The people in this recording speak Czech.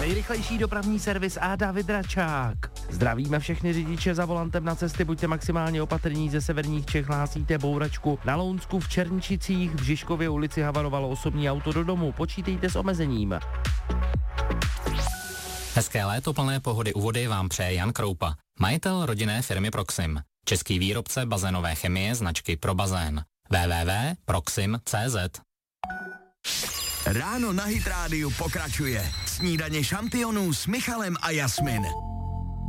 Nejrychlejší dopravní servis a David Račák. Zdravíme všechny řidiče za volantem na cesty, buďte maximálně opatrní, ze severních Čech hlásíte bouračku. Na Lounsku v Černčicích v Žižkově ulici havarovalo osobní auto do domu, počítejte s omezením. Hezké léto plné pohody u vody vám přeje Jan Kroupa, majitel rodinné firmy Proxim. Český výrobce bazénové chemie značky Pro bazén. www.proxim.cz. Ráno na Hit Rádiu pokračuje. Snídaně šampionů s Michalem a Jasmin.